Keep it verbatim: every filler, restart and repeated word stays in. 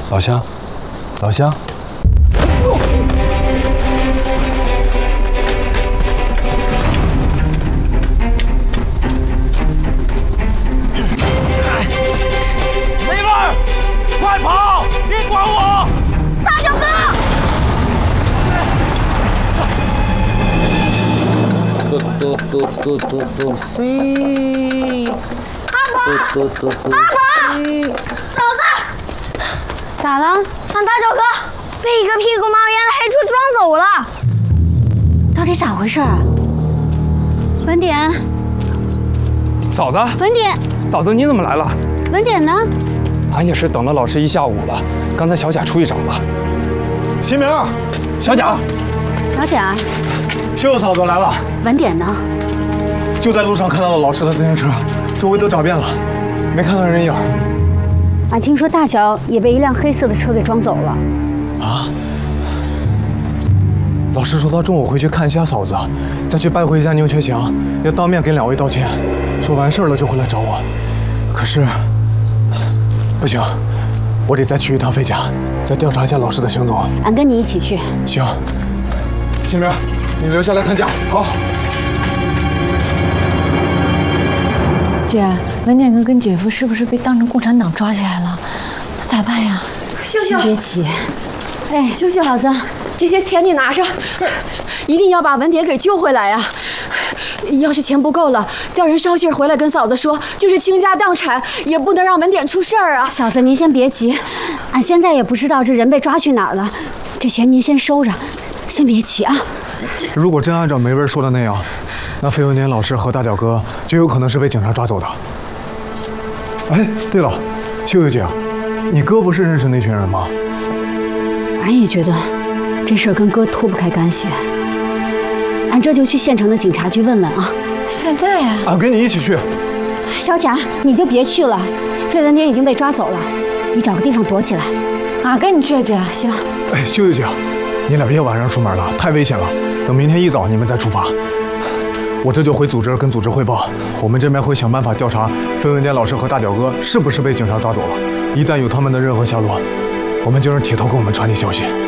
老乡，老乡。 快跑！别管我！ 大舅哥！ 嘟嘟嘟嘟嘟嘟飞！ 阿婆！ 嘟嘟嘟嘟！ 阿婆！嫂子！咋了？俺大舅哥被一个屁股冒烟的黑车撞走了，到底咋回事？文典， 嫂子， 文典， 嫂子，你怎么来了？ 文典呢？ 俺也是等了老师一下午了，刚才小贾出去找了。 新明， 小贾， 小贾， 秀嫂子来了。 文典呢？ 就在路上看到了老师的自行车，周围都找遍了，没看到人影。 俺听说大脚也被一辆黑色的车给撞走了。 啊！老师说他中午回去看一下嫂子，再去拜会一下宁缺强，要当面给两位道歉，说完事儿了就回来找我。可是。 不行，我得再去一趟费家，再调查一下老师的行踪。 俺跟你一起去。 行，新明，你留下来看家。好。 姐，文典哥跟姐夫是不是被当成共产党抓起来了？那咋办呀？ 秀秀， 别急。哎， 秀秀， 嫂子， 这些钱你拿上，这一定要把文典给救回来呀！ 要是钱不够了，叫人捎信回来跟嫂子说，就是倾家荡产，也不能让文典出事儿啊！ 嫂子，您先别急，俺现在也不知道这人被抓去哪儿了，这钱您先收着，先别急啊。 如果真按照梅文说的那样，那费文典老师和大脚哥就有可能是被警察抓走的。哎，对了，秀秀姐，你哥不是认识那群人吗？ 俺也觉得这事儿跟哥脱不开干系。 俺这就去县城的警察局问问啊！ 现在呀、 啊，俺跟你一起去。 小贾，你就别去了，费文典已经被抓走了，你找个地方躲起来。 俺跟你去，姐。 行。 哎，秀秀姐，你俩别晚上出门了，太危险了。等明天一早你们再出发。我这就回组织跟组织汇报，我们这边会想办法调查费文典老师和大脚哥是不是被警察抓走了。一旦有他们的任何下落，我们就让铁头给我们传递消息。